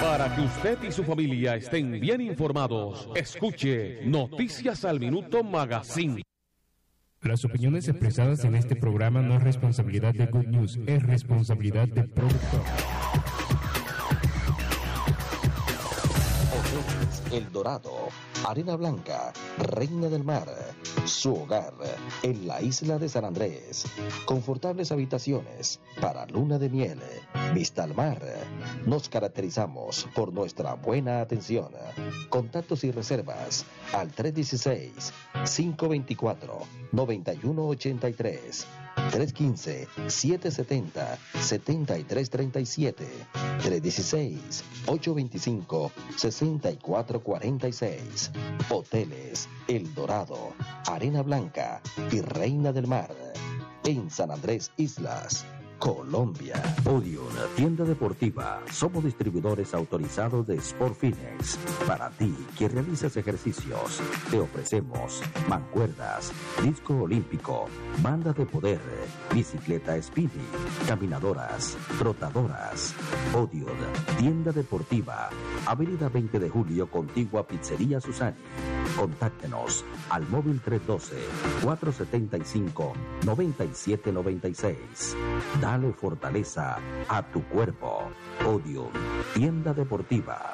Para que usted y su familia estén bien informados, escuche Noticias al Minuto Magazine. Las opiniones expresadas en este programa no es responsabilidad de Good News, es responsabilidad del productor. El Dorado, Arena Blanca, Reina del Mar, su hogar en la isla de San Andrés. Confortables habitaciones para luna de miel, vista al mar. Nos caracterizamos por nuestra buena atención. Contactos y reservas al 316-524-9183. 315-770-7337, 316-825-6446. Hoteles El Dorado, Arena Blanca y Reina del Mar, en San Andrés Islas, Colombia. Podium, tienda deportiva. Somos distribuidores autorizados de Sportfinex. Para ti que realizas ejercicios, te ofrecemos mancuerdas, disco olímpico, banda de poder, bicicleta Speedy, caminadoras, trotadoras. Podium, tienda deportiva. Avenida 20 de Julio, contigua Pizzería Susani. Contáctenos al móvil 312-475-9796. Dale fortaleza a tu cuerpo. Podium, tienda deportiva.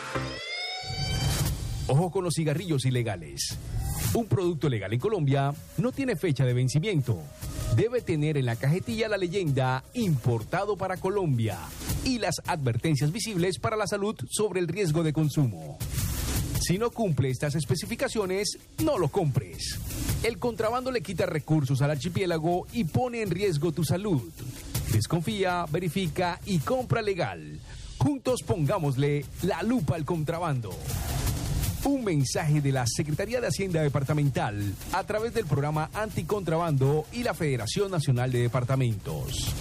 Ojo con los cigarrillos ilegales. Un producto legal en Colombia no tiene fecha de vencimiento. Debe tener en la cajetilla la leyenda "Importado para Colombia" y las advertencias visibles para la salud sobre el riesgo de consumo. Si no cumple estas especificaciones, no lo compres. El contrabando le quita recursos al archipiélago y pone en riesgo tu salud. Desconfía, verifica y compra legal. Juntos pongámosle la lupa al contrabando. Un mensaje de la Secretaría de Hacienda Departamental a través del programa Anticontrabando y la Federación Nacional de Departamentos.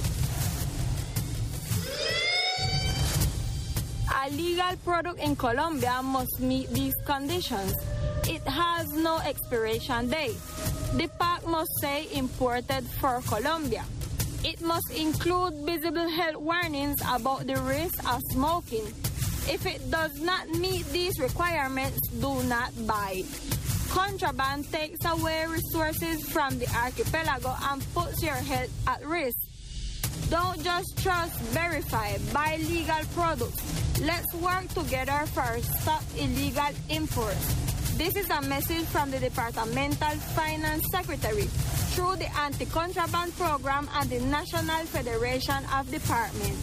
A legal product in Colombia must meet these conditions. It has no expiration date. The pack must say imported for Colombia. It must include visible health warnings about the risk of smoking. If it does not meet these requirements, do not buy. Contraband takes away resources from the archipelago and puts your health at risk. Don't just trust, verify, buy legal products. Let's work together for stop illegal imports. This is a message from the Departmental Finance Secretary through the Anti-Contraband Program and the National Federation of Departments.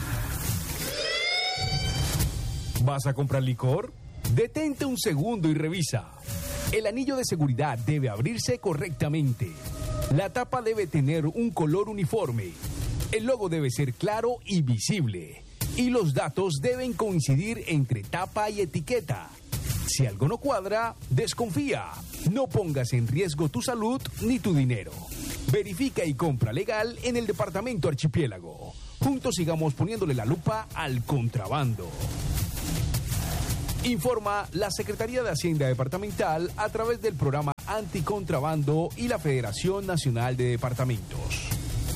¿Vas a comprar licor? Detente un segundo y revisa. El anillo de seguridad debe abrirse correctamente. La tapa debe tener un color uniforme. El logo debe ser claro y visible. Y los datos deben coincidir entre tapa y etiqueta. Si algo no cuadra, desconfía. No pongas en riesgo tu salud ni tu dinero. Verifica y compra legal en el Departamento Archipiélago. Juntos sigamos poniéndole la lupa al contrabando. Informa la Secretaría de Hacienda Departamental a través del programa Anticontrabando y la Federación Nacional de Departamentos.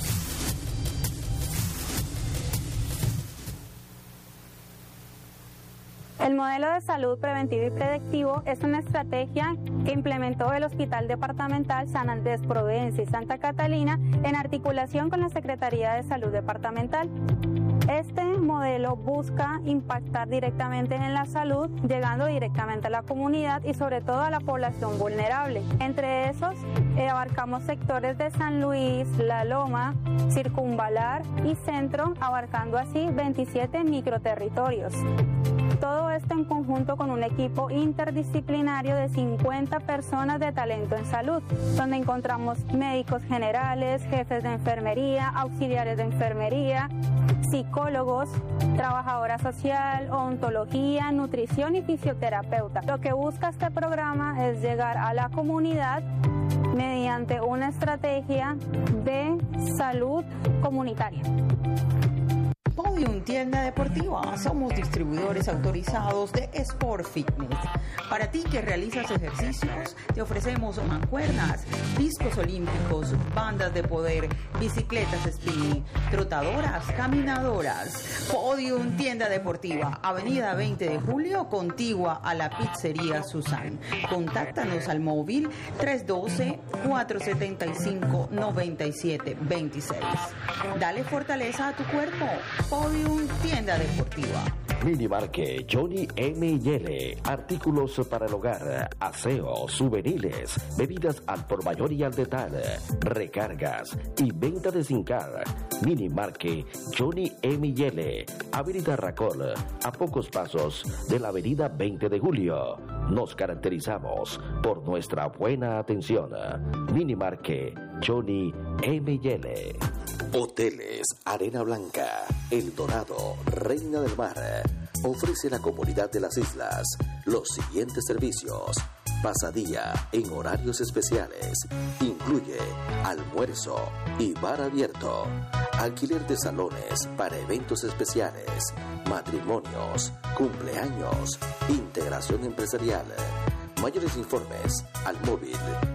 El modelo de salud preventivo y predictivo es una estrategia que implementó el Hospital Departamental San Andrés, Providencia y Santa Catalina en articulación con la Secretaría de Salud Departamental. Este modelo busca impactar directamente en la salud, llegando directamente a la comunidad y sobre todo a la población vulnerable. Entre esos, abarcamos sectores de San Luis, La Loma, Circunvalar y Centro, abarcando así 27 microterritorios. Todo esto en conjunto con un equipo interdisciplinario de 50 personas de talento en salud, donde encontramos médicos generales, jefes de enfermería, auxiliares de enfermería, psicólogos, trabajadora social, odontología, nutrición y fisioterapeuta. Lo que busca este programa es llegar a la comunidad mediante una estrategia de salud comunitaria. Podium Tienda Deportiva. Somos distribuidores autorizados de Sport Fitness. Para ti que realizas ejercicios, te ofrecemos mancuernas, discos olímpicos, bandas de poder, bicicletas spinning, trotadoras, caminadoras. Podium Tienda Deportiva, Avenida 20 de Julio, contigua a la Pizzería Susan. Contáctanos al móvil 312-475-9726. Dale fortaleza a tu cuerpo. Podium Tienda Deportiva. Minimarket Johnny M&L, artículos para el hogar, aseo, souvenirs, bebidas al por mayor y al detalle, recargas y venta de Sincar. Minimarket Johnny M&L, Avenida Racol, a pocos pasos de la Avenida 20 de Julio. Nos caracterizamos por nuestra buena atención. Minimarket Johnny M&L. Hoteles Arena Blanca, El Dorado, Reina del Mar. Ofrece a la comunidad de las islas los siguientes servicios. Pasadía en horarios especiales. Incluye almuerzo y bar abierto. Alquiler de salones para eventos especiales, matrimonios, cumpleaños, integración empresarial. Mayores informes al móvil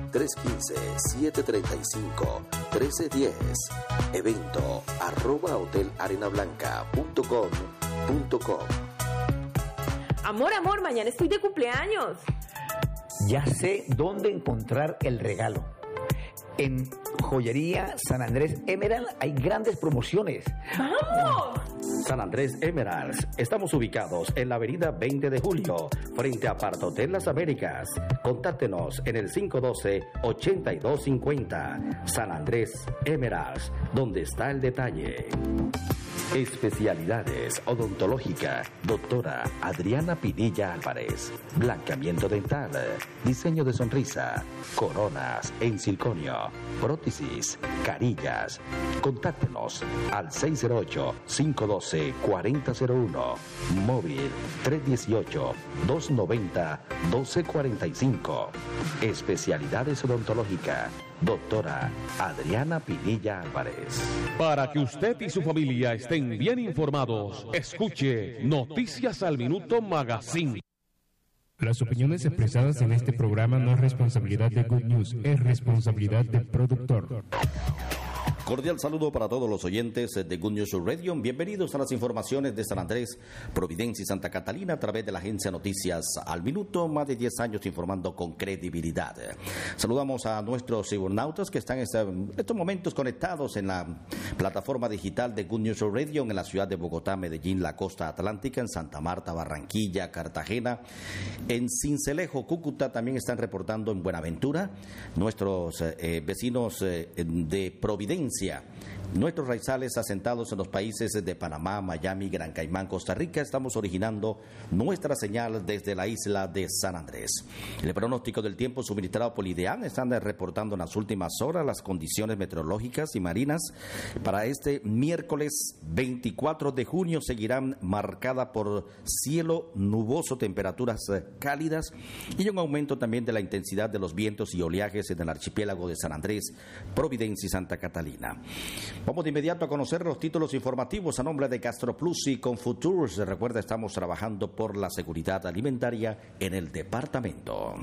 315-735-1310. Evento @hotelarenablanca.com.co. Amor, mañana estoy de cumpleaños. Ya sé dónde encontrar el regalo. En Joyería San Andrés Emerald hay grandes promociones. ¡Vamos! San Andrés Emeralds. Estamos ubicados en la avenida 20 de Julio, frente a Partotel Las Américas. Contáctenos en el 512-8250. San Andrés Emeralds, donde está el detalle. Especialidades odontológica, doctora Adriana Pinilla Álvarez. Blanqueamiento dental, diseño de sonrisa, coronas en circonio, prótesis, carillas. Contáctenos al 608-512-4001. Móvil 318-290-1245. Especialidades odontológica, doctora Adriana Pinilla Álvarez. Para que usted y su familia estén bien informados, escuche Noticias al Minuto Magazine. Las opiniones expresadas en este programa no es responsabilidad de Good News, es responsabilidad del productor. Cordial saludo para todos los oyentes de Good News Radio. Bienvenidos a las informaciones de San Andrés, Providencia y Santa Catalina a través de la agencia Noticias al Minuto. Más de 10 años informando con credibilidad. Saludamos a nuestros cibernautas que están en estos momentos conectados en la plataforma digital de Good News Radio en la ciudad de Bogotá, Medellín, la costa atlántica, en Santa Marta, Barranquilla, Cartagena, en Sincelejo, Cúcuta. También están reportando en Buenaventura nuestros vecinos de Providencia. Nuestros raizales asentados en los países de Panamá, Miami, Gran Caimán, Costa Rica, estamos originando nuestra señal desde la isla de San Andrés. El pronóstico del tiempo suministrado por IDEAN están reportando en las últimas horas las condiciones meteorológicas y marinas para este miércoles 24 de junio seguirán marcadas por cielo nuboso, temperaturas cálidas y un aumento también de la intensidad de los vientos y oleajes en el archipiélago de San Andrés, Providencia y Santa Catalina. Vamos de inmediato a conocer los títulos informativos a nombre de GastroPlus y Confuturs. Recuerda, estamos trabajando por la seguridad alimentaria en el departamento.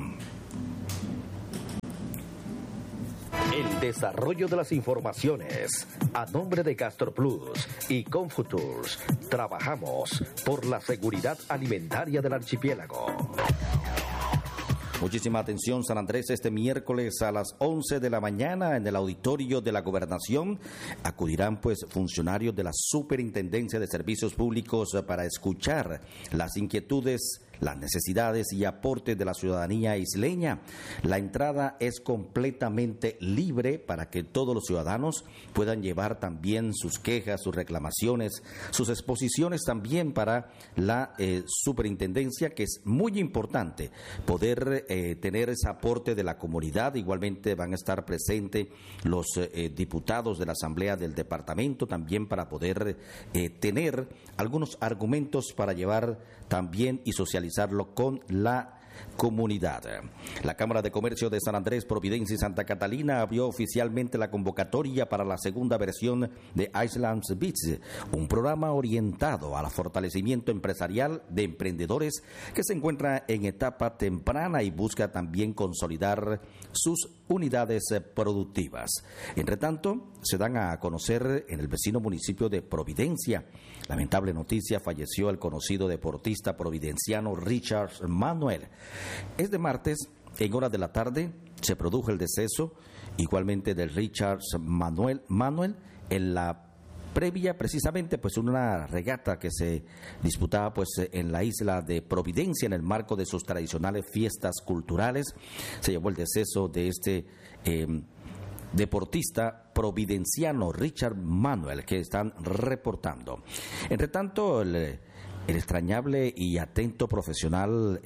El desarrollo de las informaciones. A nombre de GastroPlus y Confuturs, trabajamos por la seguridad alimentaria del archipiélago. Muchísima atención, San Andrés, este miércoles a las 11 de la mañana en el auditorio de la Gobernación acudirán pues funcionarios de la Superintendencia de Servicios Públicos para escuchar las inquietudes, las necesidades y aportes de la ciudadanía isleña. La entrada es completamente libre para que todos los ciudadanos puedan llevar también sus quejas, sus reclamaciones, sus exposiciones también para la superintendencia, que es muy importante poder tener ese aporte de la comunidad. Igualmente van a estar presentes los diputados de la Asamblea del Departamento también para poder tener algunos argumentos para llevar también y socializarlo con la comunidad. La Cámara de Comercio de San Andrés, Providencia y Santa Catalina abrió oficialmente la convocatoria para la segunda versión de Islands Beach, un programa orientado al fortalecimiento empresarial de emprendedores que se encuentra en etapa temprana y busca también consolidar sus unidades productivas. Entre tanto, se dan a conocer en el vecino municipio de Providencia. Lamentable noticia, falleció el conocido deportista providenciano Richard Manuel. Este martes, en horas de la tarde, se produjo el deceso igualmente de Richard Manuel en la previa precisamente pues una regata que se disputaba pues en la isla de Providencia en el marco de sus tradicionales fiestas culturales. Se llevó el deceso de este deportista providenciano Richard Manuel, que están reportando. Entre tanto, el extrañable y atento profesional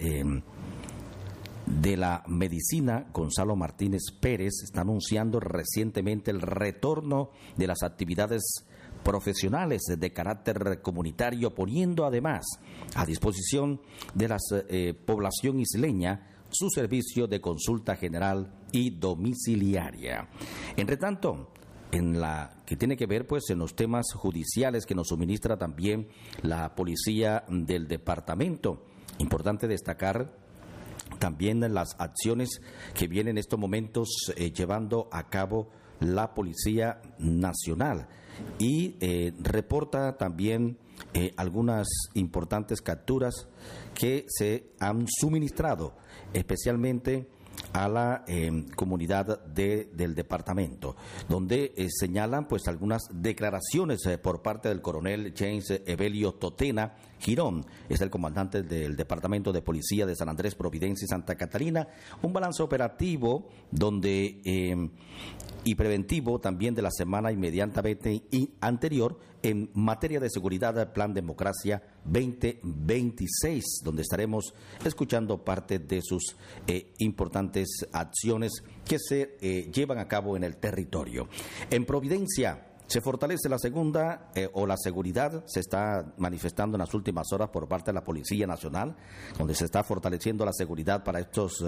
de la medicina, Gonzalo Martínez Pérez, está anunciando recientemente el retorno de las actividades profesionales de carácter comunitario, poniendo además a disposición de la población isleña su servicio de consulta general y domiciliaria. Entre tanto, en la que tiene que ver pues en los temas judiciales que nos suministra también la policía del departamento, importante destacar también las acciones que viene en estos momentos llevando a cabo la Policía Nacional y reporta también algunas importantes capturas que se han suministrado especialmente a la comunidad del departamento, donde señalan pues algunas declaraciones por parte del coronel James Evelio Totena Girón, es el comandante del Departamento de Policía de San Andrés, Providencia y Santa Catalina, un balance operativo donde y preventivo también de la semana inmediatamente y anterior en materia de seguridad del Plan Democracia 2026, donde estaremos escuchando parte de sus importantes acciones que se llevan a cabo en el territorio. En Providencia se fortalece la segunda la seguridad, se está manifestando en las últimas horas por parte de la Policía Nacional, donde se está fortaleciendo la seguridad para estos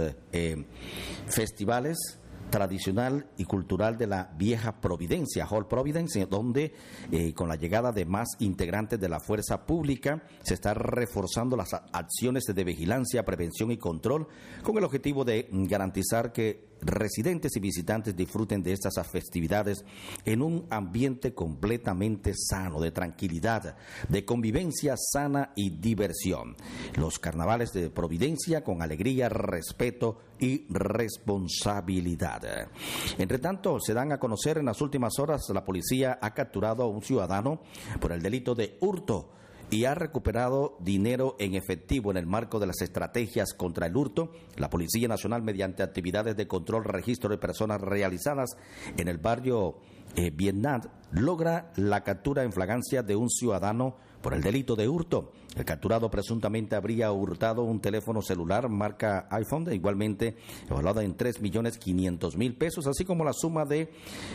festivales tradicional y cultural de la vieja Providencia, Hall Providence, donde con la llegada de más integrantes de la fuerza pública se está reforzando las acciones de vigilancia, prevención y control con el objetivo de garantizar que residentes y visitantes disfruten de estas festividades en un ambiente completamente sano, de tranquilidad, de convivencia sana y diversión. Los carnavales de Providencia con alegría, respeto y responsabilidad. Entre tanto, se dan a conocer en las últimas horas, la policía ha capturado a un ciudadano por el delito de hurto y ha recuperado dinero en efectivo. En el marco de las estrategias contra el hurto, la Policía Nacional, mediante actividades de control, registro de personas realizadas en el barrio Vietnam, logra la captura en flagrancia de un ciudadano por el delito de hurto. El capturado presuntamente habría hurtado un teléfono celular marca iPhone, igualmente evaluado en 3.500.000 pesos, así como la suma de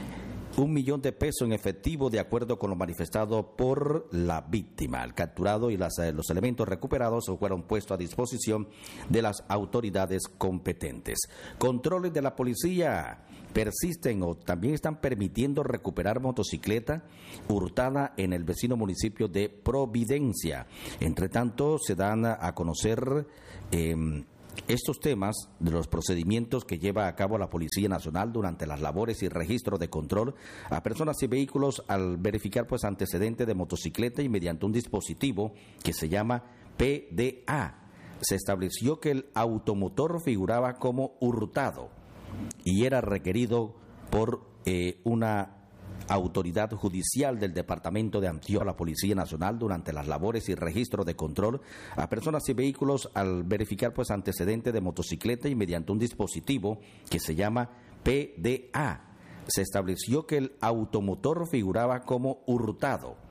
$1.000.000 en efectivo, de acuerdo con lo manifestado por la víctima. El capturado y los elementos recuperados fueron puestos a disposición de las autoridades competentes. Controles de la policía persisten o también están permitiendo recuperar motocicleta hurtada en el vecino municipio de Providencia. Entre tanto, se dan a conocer estos temas de los procedimientos que lleva a cabo la Policía Nacional durante las labores y registro de control a personas y vehículos al verificar pues antecedentes de motocicleta y mediante un dispositivo que se llama PDA. Se estableció que el automotor figuraba como hurtado y era requerido por una autoridad judicial del departamento de Antioquia, la Policía Nacional, durante las labores y registro de control a personas y vehículos al verificar pues antecedentes de motocicleta y mediante un dispositivo que se llama PDA. Se estableció que el automotor figuraba como hurtado